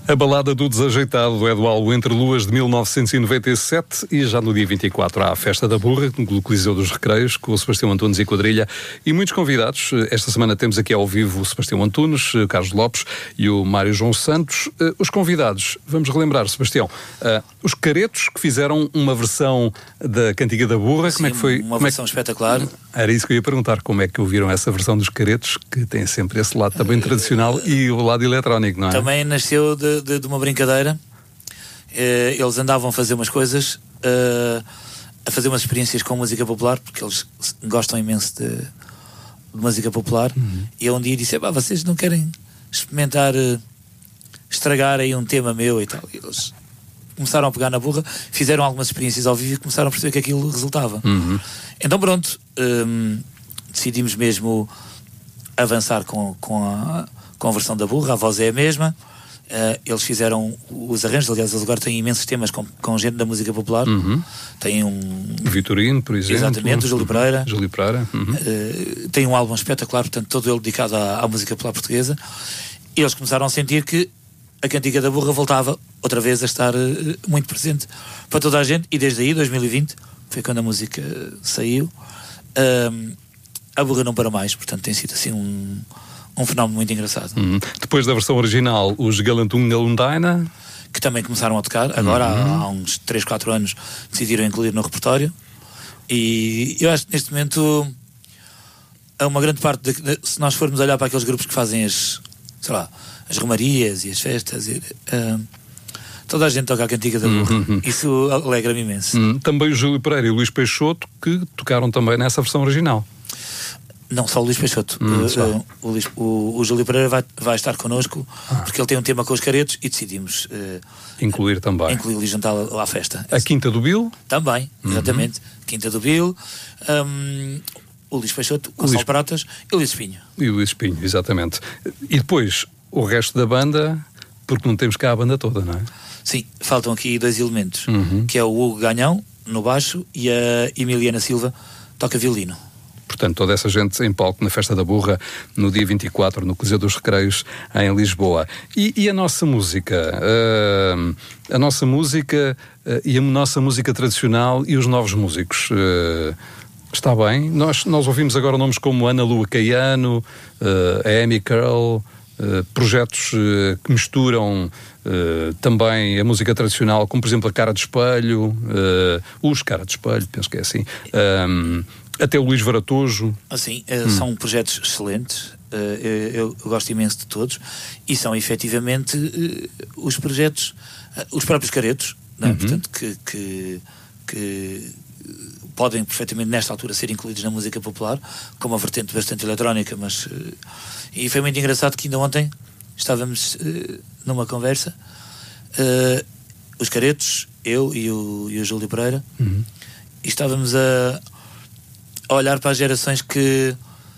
A balada do desajeitado é do álbum Entre Luas de 1997 e já no dia 24 há a Festa da Burra, no Coliseu dos Recreios, com o Sebastião Antunes e quadrilha e muitos convidados. Esta semana temos aqui ao vivo o Sebastião Antunes, o Carlos Lopes e o Mário João Santos. Os convidados, vamos relembrar, Sebastião, os Caretos que fizeram uma versão da Cantiga da Burra. Sim, como é que foi? Uma versão espetacular. Era isso que eu ia perguntar, como é que ouviram essa versão dos Caretos, que tem sempre esse lado também tradicional e o lado eletrónico, não é? Também nasceu de uma brincadeira. Eles andavam a fazer umas coisas, a fazer umas experiências com música popular, porque eles gostam imenso de música popular. E eu um dia disse, vocês não querem experimentar estragar aí um tema meu e tal? E eles começaram a pegar na burra, fizeram algumas experiências ao vivo e começaram a perceber que aquilo resultava. Então pronto, decidimos mesmo avançar com a versão da burra. A voz é a mesma. Eles fizeram os arranjos, aliás, eles agora têm imensos temas com gente da música popular. Tem Vitorino, por exemplo. Exatamente, o Júlio Pereira. Tem um álbum espetacular, portanto, todo ele dedicado à música popular portuguesa. E eles começaram a sentir que a Cantiga da Burra voltava outra vez a estar muito presente para toda a gente. E desde aí, 2020, foi quando a música saiu, a Burra não para mais. Portanto, tem sido assim um fenómeno muito engraçado. Depois da versão original, os Galantum na Lundaina, que também começaram a tocar agora, há uns 3, 4 anos decidiram incluir no repertório. E eu acho que neste momento uma grande parte se nós formos olhar para aqueles grupos que fazem as romarias e as festas, toda a gente toca a Cantiga da Burra. Isso alegra-me imenso. Também o Júlio Pereira e o Luís Peixoto, que tocaram também nessa versão original. Não só o Luís Peixoto. O Júlio Pereira vai estar connosco, porque ele tem um tema com os Caretos e decidimos incluir também. Incluí-lo e juntá-lo à festa. A Quinta do Bill? Também, exatamente. Quinta do Bill, o Luís Peixoto, o Gonçalo Pratas e o Luís Espinho. E o Luís Espinho, exatamente. E depois o resto da banda, porque não temos cá a banda toda, não é? Sim, faltam aqui 2 elementos, que é o Hugo Ganhão no baixo e a Emiliana Silva toca violino. Portanto, toda essa gente em palco na Festa da Burra, no dia 24, no Coliseu dos Recreios, em Lisboa. E a nossa música? A nossa música e a nossa música tradicional e os novos músicos? Está bem? Nós ouvimos agora nomes como Ana Lua Caiano, a Amy Curl, projetos que misturam também a música tradicional, como por exemplo a Cara de Espelho, os Cara de Espelho, penso que é assim, até o Luís Varatojo. Assim, são projetos excelentes, eu gosto imenso de todos, e são efetivamente os projetos, os próprios Caretos, não é? Portanto, que podem perfeitamente nesta altura ser incluídos na música popular, com uma vertente bastante eletrónica, mas e foi muito engraçado que ainda ontem estávamos numa conversa, os Caretos, eu e o Júlio Pereira, e estávamos a olhar para as gerações que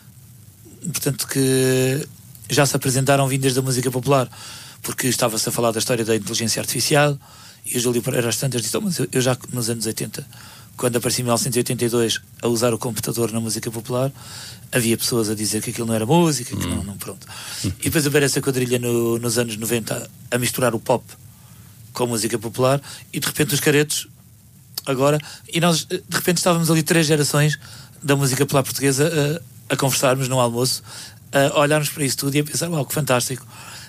já se apresentaram vindas da música popular, porque estava-se a falar da história da inteligência artificial, e o Júlio Pereira às tantas disse, mas eu já nos anos 80, quando apareci em 1982 a usar o computador na música popular, havia pessoas a dizer que aquilo não era música, que não, pronto. E depois aparece a quadrilha nos anos 90 a misturar o pop com a música popular, e de repente os Caretos agora, e nós de repente estávamos ali 3 gerações da música popular portuguesa a conversarmos num almoço, a olharmos para isso tudo e a pensar, que fantástico.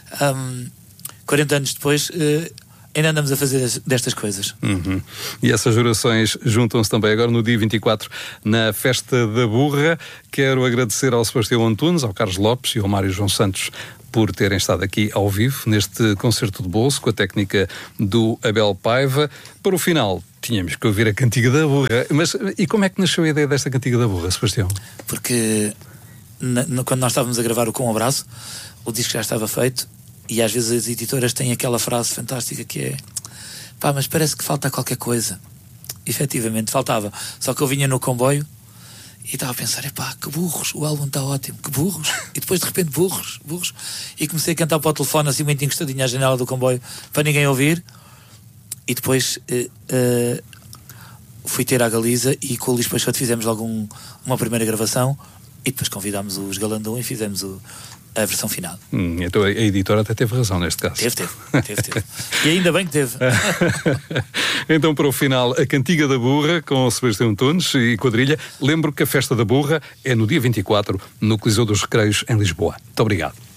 40 anos depois ainda andamos a fazer destas coisas. E essas gerações juntam-se também agora no dia 24 na Festa da Burra. Quero agradecer ao Sebastião Antunes, ao Carlos Lopes e ao Mário João Santos por terem estado aqui ao vivo neste concerto de bolso com a técnica do Abel Paiva. Para o final tínhamos que ouvir a Cantiga da Burra. Mas e como é que nasceu a ideia desta Cantiga da Burra, Sebastião? Porque quando nós estávamos a gravar o Com um Abraço, o disco já estava feito, e às vezes as editoras têm aquela frase fantástica que é mas parece que falta qualquer coisa. Efetivamente faltava, só que eu vinha no comboio e estava a pensar, que burros, o álbum está ótimo, que burros, e depois de repente burros, e comecei a cantar para o telefone assim muito encostadinho à janela do comboio para ninguém ouvir, e depois fui ter à Galiza e com o Luís Peixoto fizemos logo uma primeira gravação, e depois convidámos os Galandum e fizemos a versão final. Então a editora até teve razão neste caso. Teve. E ainda bem que teve. Então, para o final, a Cantiga da Burra, com Sebastião Antunes e quadrilha. Lembro que a Festa da Burra é no dia 24, no Coliseu dos Recreios, em Lisboa. Muito obrigado.